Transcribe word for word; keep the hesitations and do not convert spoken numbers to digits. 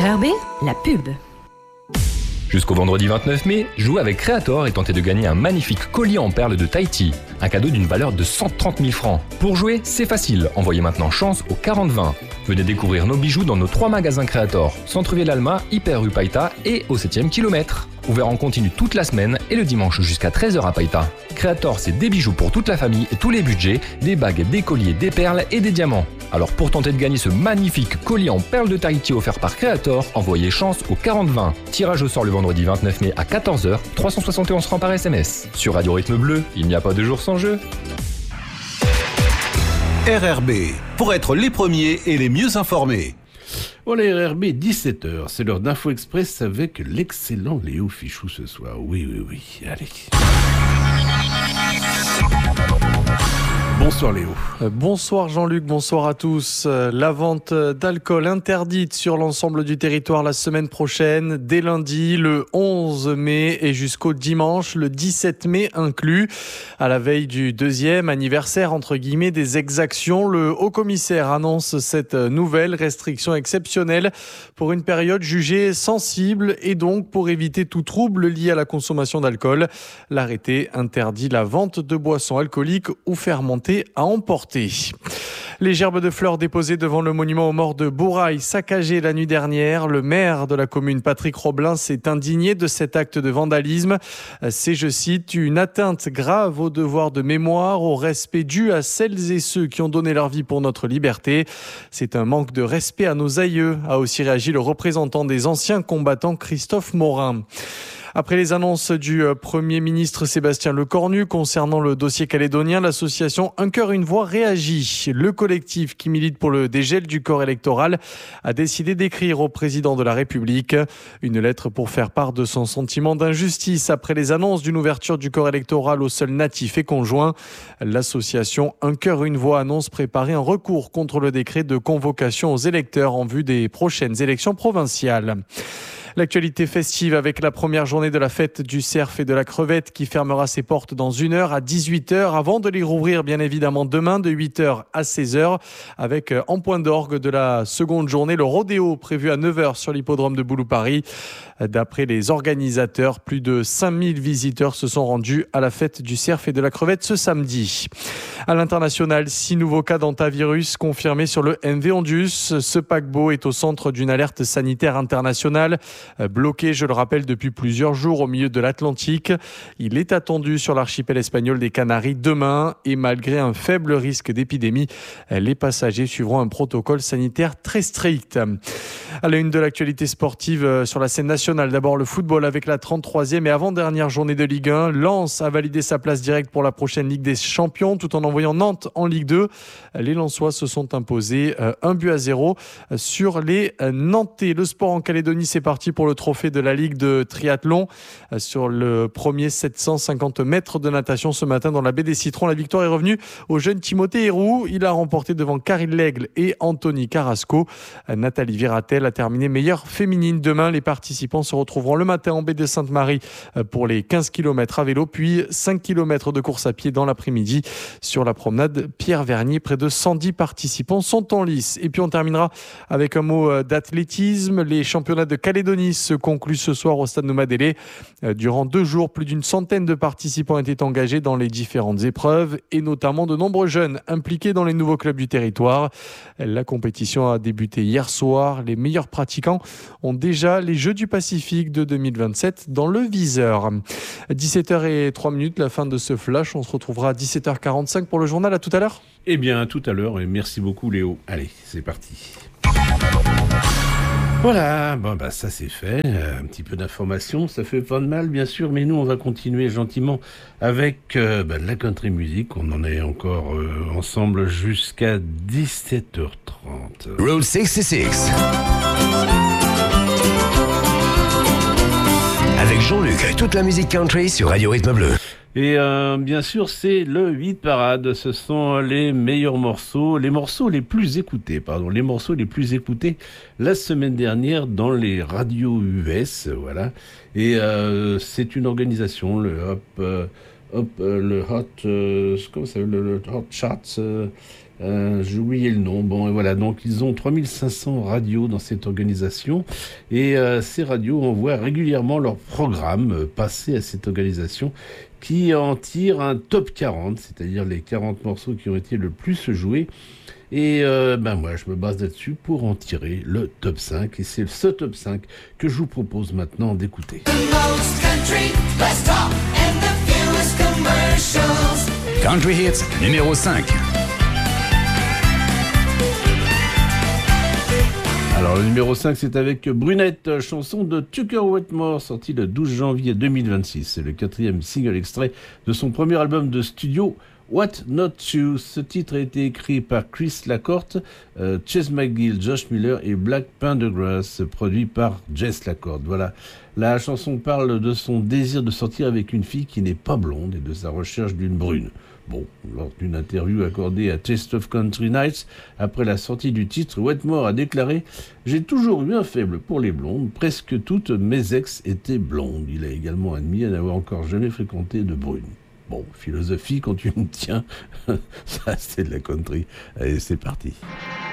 R R B, la pub. Jusqu'au vendredi vingt-neuf mai, jouez avec Creator et tentez de gagner un magnifique collier en perles de Tahiti. Un cadeau d'une valeur de cent trente mille francs. Pour jouer, c'est facile. Envoyez maintenant chance au quarante vingt. Venez découvrir nos bijoux dans nos trois magasins Creator. Centre-Ville Alma, Hyper rue Païta et au septième kilomètre. Ouvert en continu toute la semaine et le dimanche jusqu'à treize heures à Païta. Creator, c'est des bijoux pour toute la famille et tous les budgets, des bagues, des colliers, des perles et des diamants. Alors pour tenter de gagner ce magnifique collier en perles de Tahiti offert par Creator, envoyez chance au quarante vingt. Tirage au sort le vendredi vingt-neuf mai à quatorze heures, trois cent soixante et onze francs par S M S. Sur Radio Rythme Bleu, il n'y a pas de jour sans jeu. R R B, pour être les premiers et les mieux informés. Voilà, R R B, dix-sept heures, c'est l'heure d'Info Express avec l'excellent Léo Fichou ce soir. Oui, oui, oui, allez. Bonsoir Léo. Bonsoir Jean-Luc, bonsoir à tous. La vente d'alcool interdite sur l'ensemble du territoire la semaine prochaine, dès lundi, le onze mai et jusqu'au dimanche, le dix-sept mai inclus. À la veille du deuxième anniversaire, entre guillemets, des exactions, le haut-commissaire annonce cette nouvelle restriction exceptionnelle pour une période jugée sensible et donc pour éviter tout trouble lié à la consommation d'alcool. L'arrêté interdit la vente de boissons alcooliques ou fermentées à emporter. Les gerbes de fleurs déposées devant le monument aux morts de Bourail, saccagées la nuit dernière. Le maire de la commune, Patrick Roblin, s'est indigné de cet acte de vandalisme. C'est, je cite, une atteinte grave au devoir de mémoire, au respect dû à celles et ceux qui ont donné leur vie pour notre liberté. C'est un manque de respect à nos aïeux, a aussi réagi le représentant des anciens combattants, Christophe Morin. Après les annonces du Premier ministre Sébastien Lecornu concernant le dossier calédonien, l'association Un cœur, une voix réagit. Le collectif qui milite pour le dégel du corps électoral a décidé d'écrire au président de la République une lettre pour faire part de son sentiment d'injustice après les annonces d'une ouverture du corps électoral aux seuls natifs et conjoints. L'association Un cœur, une voix annonce préparer un recours contre le décret de convocation aux électeurs en vue des prochaines élections provinciales. L'actualité festive avec la première journée de la fête du cerf et de la crevette qui fermera ses portes dans une heure à dix-huit heures avant de les rouvrir bien évidemment demain de huit heures à seize heures avec en point d'orgue de la seconde journée le rodéo prévu à neuf heures sur l'hippodrome de Boulou-Paris. D'après les organisateurs, plus de cinq mille visiteurs se sont rendus à la fête du cerf et de la crevette ce samedi. À l'international, six nouveaux cas d'hantavirus confirmés sur le M V Ondus. Ce paquebot est au centre d'une alerte sanitaire internationale. Bloqué, je le rappelle, depuis plusieurs jours au milieu de l'Atlantique. Il est attendu sur l'archipel espagnol des Canaries demain et malgré un faible risque d'épidémie, les passagers suivront un protocole sanitaire très strict. À la une de l'actualité sportive sur la scène nationale, d'abord le football avec la trente-troisième et avant-dernière journée de Ligue un. Lens a validé sa place directe pour la prochaine Ligue des Champions tout en envoyant Nantes en Ligue deux. Les Lensois se sont imposés un but à zéro sur les Nantais. Le sport en Calédonie, c'est parti pour le trophée de la Ligue de triathlon sur le premier sept cent cinquante mètres de natation ce matin dans la baie des Citrons. La victoire est revenue au jeune Timothée Héroux. Il a remporté devant Karine Lègle et Anthony Carrasco. Nathalie Viratel a terminé meilleure féminine. Demain, les participants se retrouveront le matin en baie de Sainte-Marie pour les quinze kilomètres à vélo, puis cinq kilomètres de course à pied dans l'après-midi sur la promenade Pierre-Vernier. Près de cent dix participants sont en lice. Et puis on terminera avec un mot d'athlétisme. Les championnats de Calédonie se conclut ce soir au stade Noumadélé. Durant deux jours, plus d'une centaine de participants étaient engagés dans les différentes épreuves et notamment de nombreux jeunes impliqués dans les nouveaux clubs du territoire. La compétition a débuté hier soir. Les meilleurs pratiquants ont déjà les Jeux du Pacifique de deux mille vingt-sept dans le viseur. dix-sept heures zéro trois, la fin de ce flash. On se retrouvera à dix-sept heures quarante-cinq pour le journal. À tout à l'heure. Eh bien, à tout à l'heure et merci beaucoup Léo. Allez, c'est parti. Voilà, bon, bah, ça c'est fait, un petit peu d'informations, ça fait pas de mal bien sûr, mais nous on va continuer gentiment avec euh, bah, la country music, on en est encore euh, ensemble jusqu'à dix-sept heures trente. Route soixante-six avec Jean-Luc, toute la musique country sur Radio Rythme Bleu. Et euh, bien sûr, c'est le huit parade. Ce sont les meilleurs morceaux, les morceaux les plus écoutés, pardon, les morceaux les plus écoutés la semaine dernière dans les radios U S, voilà. Et euh, c'est une organisation, le Hop, euh, Hop, euh, le Hot, euh, comment ça s'appelle, le, le Hot Charts. Euh, Euh, j'ai oublié le nom. Bon, et voilà. Donc, ils ont trois mille cinq cents radios dans cette organisation. Et euh, ces radios envoient régulièrement leurs programmes euh, passés à cette organisation qui en tire un top quarante, c'est-à-dire les quarante morceaux qui ont été le plus joués. Et euh, ben moi, je me base là-dessus pour en tirer le top cinq. Et c'est ce top cinq que je vous propose maintenant d'écouter. Country Hits numéro cinq. Alors le numéro cinq, c'est avec Brunette, chanson de Tucker Wetmore, sortie le douze janvier deux mille vingt-six. C'est le quatrième single extrait de son premier album de studio, What Not To. Ce titre a été écrit par Chris Lacorte, euh, Chase McGill, Josh Miller et Black Pendergrass, produit par Jess Lacorte. Voilà. La chanson parle de son désir de sortir avec une fille qui n'est pas blonde et de sa recherche d'une brune. Bon, lors d'une interview accordée à Taste of Country Nights, après la sortie du titre, Wetmore a déclaré « J'ai toujours eu un faible pour les blondes, presque toutes mes ex étaient blondes. » Il a également admis n'avoir encore jamais fréquenté de brunes. Bon, philosophie quand tu me tiens, ça c'est de la country. Allez, c'est parti.